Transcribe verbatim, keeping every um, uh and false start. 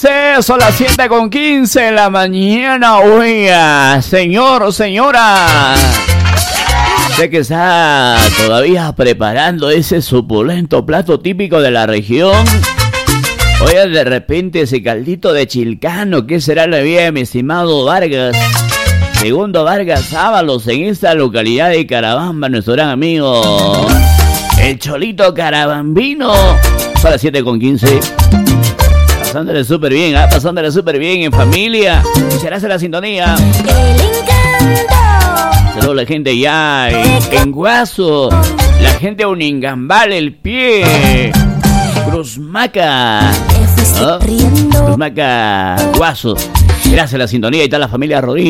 Son las siete con quince de la mañana. Oiga, señor, señora, sé que está todavía preparando ese suculento plato típico de la región. Oiga, de repente ese caldito de chilcano, ¿qué será la vida de mi estimado Vargas? Segundo Vargas Ábalos, en esta localidad de Carabamba, nuestro gran amigo el Cholito Carabambino. Son las siete con quince. Pasándole súper bien, ¿eh? Pasándole súper bien en familia. ¿Será la sintonía? El encanto. Saludos a la gente ya en, en Guaso, la gente de Uningambal, El Pie, Cruzmaca, ¿no? Cruzmaca, Guaso. Gracias a la sintonía y tal la familia Rodríguez.